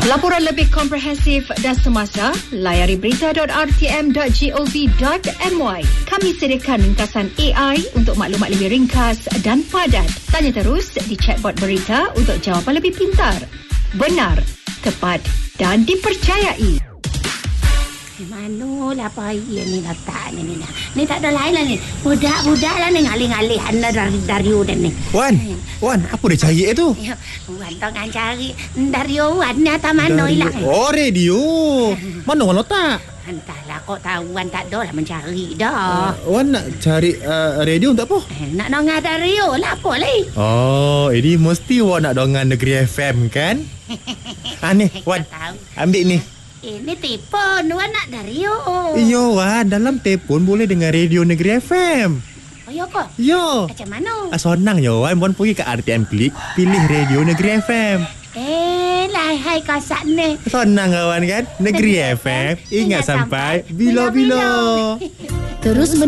Laporan lebih komprehensif dan semasa, layari berita.rtm.gov.my. Kami sediakan ringkasan AI untuk maklumat lebih ringkas dan padat. Tanya terus di chatbot berita untuk jawapan lebih pintar, benar, tepat dan dipercayai. Manolah payah ni letak ni. Ni tak ada lain lah ni. Budak-budak lah ni ngalih-ngalih anda dari Wan ni. Wan, apa dia cari tu? Wan tengah cari dari Wan ni atas mana hilang. Oh, radio. Mana Wan letak? Entahlah, kau tahu Wan tak ada lah mencari dah. Wan nak cari radio untuk apa? Nak dengar radio lah apa lagi. Oh, ini mesti Wan nak dengar Negeri FM kan? Ni, Wan, ambil ni. Ini telefon Wan nak radio. Iyo Wan, dalam telefon boleh dengar radio Negeri FM. Oh ya ke? Yo. Macam mana? Senang je Wan. Wan pergi ke RTM Klik, pilih radio Negeri FM. Hai kasat ni. Senang kawan kan? Negeri FM. Ingat sampai bila-bila. Terus